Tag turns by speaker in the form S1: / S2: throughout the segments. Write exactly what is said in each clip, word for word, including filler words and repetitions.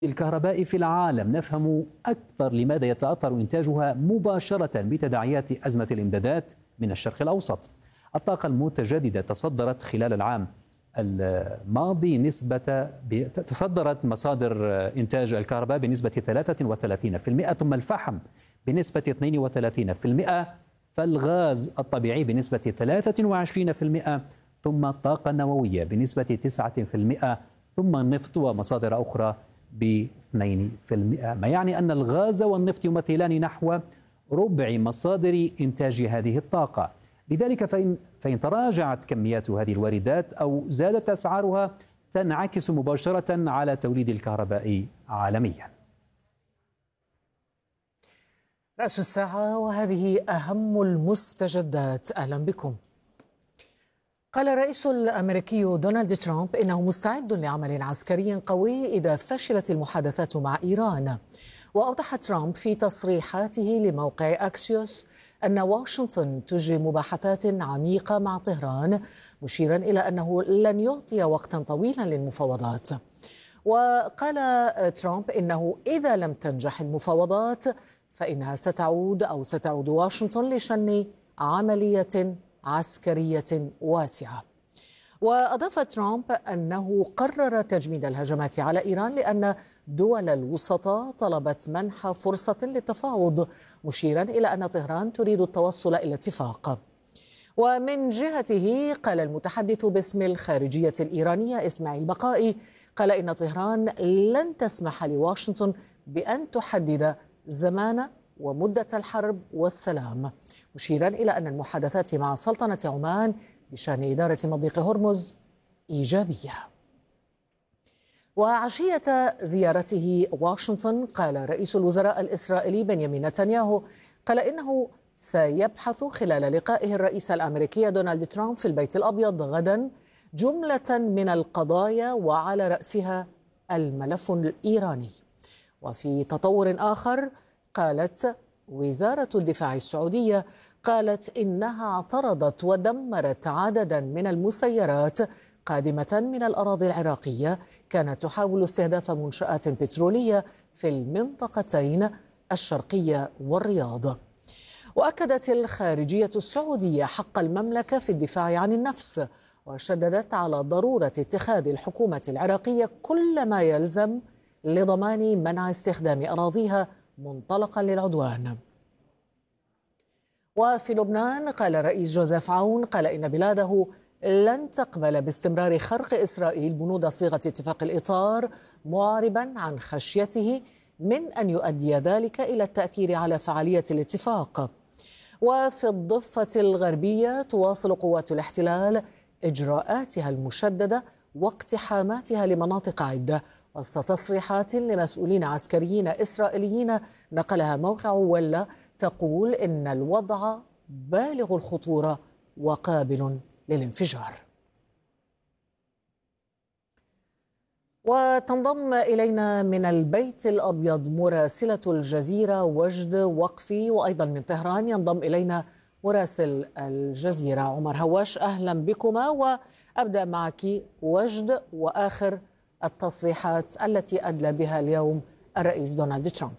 S1: الكهرباء في العالم نفهم أكثر لماذا يتأثر إنتاجها مباشرة بتداعيات أزمة الإمدادات من الشرق الأوسط. الطاقة المتجددة تصدرت خلال العام الماضي نسبة تصدرت مصادر إنتاج الكهرباء بنسبة ثلاثة وثلاثين بالمئة، ثم الفحم بنسبة اثنين وثلاثين بالمئة، فالغاز الطبيعي بنسبة ثلاثة وعشرين بالمئة، ثم الطاقة النووية بنسبة تسعة بالمئة، ثم النفط ومصادر أخرى ب اثنين بالمئة، ما يعني أن الغاز والنفط يمثلان نحو ربع مصادر إنتاج هذه الطاقة. لذلك فإن, فإن تراجعت كميات هذه الواردات أو زادت أسعارها تنعكس مباشرة على توليد الكهرباء عالميا.
S2: رأس الساعة وهذه أهم المستجدات. أهلا بكم. قال الرئيس الأمريكي دونالد ترامب إنه مستعد لعمل عسكري قوي إذا فشلت المحادثات مع إيران. وأوضح ترامب في تصريحاته لموقع أكسيوس أن واشنطن تجري مباحثات عميقة مع طهران، مشيرا إلى أنه لن يعطي وقتا طويلا للمفاوضات. وقال ترامب إنه إذا لم تنجح المفاوضات فإنها ستعود أو ستعود واشنطن لشن عملية عسكرية واسعة. وأضاف ترامب أنه قرر تجميد الهجمات على إيران لأن دول الوسطاء طلبت منح فرصة للتفاوض، مشيرا إلى أن طهران تريد التوصل إلى اتفاق. ومن جهته قال المتحدث باسم الخارجية الإيرانية إسماعيل بقائي قال إن طهران لن تسمح لواشنطن بأن تحدد زمان ومدة الحرب والسلام، مشيرا إلى أن المحادثات مع سلطنة عمان بشأن إدارة مضيق هرمز إيجابية. وعشية زيارته واشنطن قال رئيس الوزراء الإسرائيلي بنيامين نتنياهو قال إنه سيبحث خلال لقائه الرئيس الأمريكي دونالد ترامب في البيت الأبيض غدا جملة من القضايا وعلى رأسها الملف الإيراني. وفي تطور آخر قالت وزارة الدفاع السعودية قالت إنها اعترضت ودمرت عددا من المسيرات قادمة من الأراضي العراقية كانت تحاول استهداف منشآت بترولية في المنطقتين الشرقية والرياض. وأكدت الخارجية السعودية حق المملكة في الدفاع عن النفس، وشددت على ضرورة اتخاذ الحكومة العراقية كل ما يلزم لضمان منع استخدام أراضيها منطلقا للعدوان. وفي لبنان قال رئيس جوزيف عون قال إن بلاده لن تقبل باستمرار خرق إسرائيل بنود صيغة اتفاق الإطار، معربا عن خشيته من أن يؤدي ذلك إلى التأثير على فعالية الاتفاق. وفي الضفة الغربية تواصل قوات الاحتلال إجراءاتها المشددة واقتحاماتها لمناطق عدة وسط تصريحات لمسؤولين عسكريين إسرائيليين نقلها موقع ولا تقول إن الوضع بالغ الخطورة وقابل للانفجار. وتنضم إلينا من البيت الأبيض مراسلة الجزيرة وجد وقفي، وأيضا من طهران ينضم إلينا مراسل الجزيرة عمر هواش. أهلا بكما، وأبدأ معك وجد وآخر التصريحات التي أدلى بها اليوم الرئيس دونالد ترامب.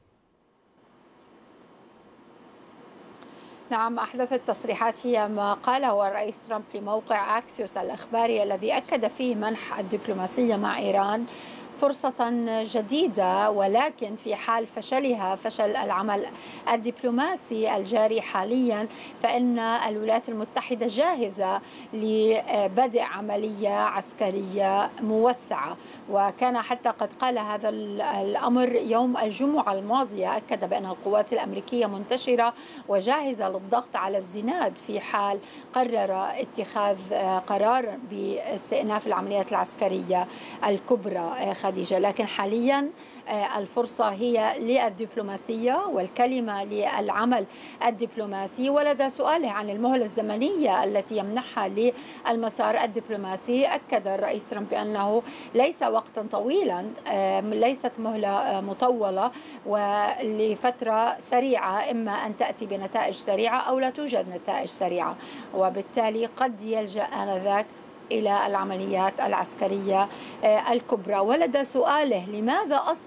S3: نعم، أحدث التصريحات هي ما قاله الرئيس ترامب لموقع أكسيوس الإخباري الذي أكد فيه منح الدبلوماسية مع إيران فرصة جديدة، ولكن في حال فشلها فشل العمل الدبلوماسي الجاري حاليا فإن الولايات المتحدة جاهزة لبدء عملية عسكرية موسعة. وكان حتى قد قال هذا الأمر يوم الجمعة الماضية، أكد بأن القوات الأمريكية منتشرة وجاهزة للضغط على الزناد في حال قرر اتخاذ قرار باستئناف العمليات العسكرية الكبرى خديجة. لكن حاليا الفرصة هي للدبلوماسية والكلمة للعمل الدبلوماسي. ولدى سؤاله عن المهلة الزمنية التي يمنحها للمسار الدبلوماسي، أكد الرئيس ترامب بأنه ليس وقتا طويلا، ليست مهلة مطولة ولفترة سريعة، إما أن تأتي بنتائج سريعة أو لا توجد نتائج سريعة، وبالتالي قد يلجأ آنذاك إلى العمليات العسكرية الكبرى. ولدى سؤاله لماذا أصبح